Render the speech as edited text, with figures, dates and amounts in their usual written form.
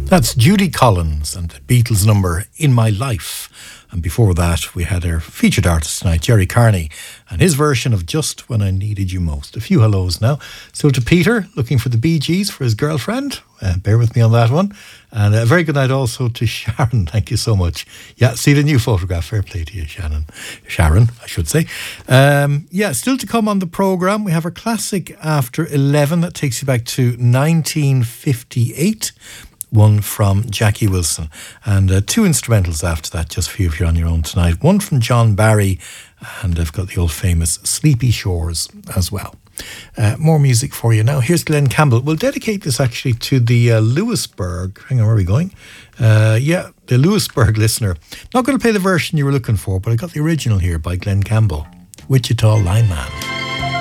That's Judy Collins and the Beatles number In My Life. And before that, we had our featured artist tonight, Jerry Carney, and his version of Just When I Needed You Most. A few hellos now. Still to Peter, looking for the Bee Gees for his girlfriend. Bear with me on that one. And a very good night also to Sharon. Thank you so much. Yeah, see the new photograph. Fair play to you, Sharon, I should say. Still to come on the programme, we have our classic After 11 that takes you back to 1958. One from Jackie Wilson, and two instrumentals after that, just for you if you're on your own tonight. One from John Barry, and I've got the old famous Sleepy Shores as well. More music for you now. Here's Glenn Campbell. We'll dedicate this actually to the Lewisburg. Hang on, where are we going? The Lewisburg listener. Not going to play the version you were looking for, but I got the original here by Glenn Campbell, Wichita Lineman.